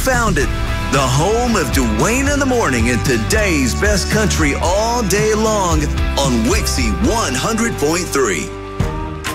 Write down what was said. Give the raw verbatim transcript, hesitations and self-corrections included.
found it. The home of Dwayne in the Morning and today's best country all day long on Wixie one hundred point three.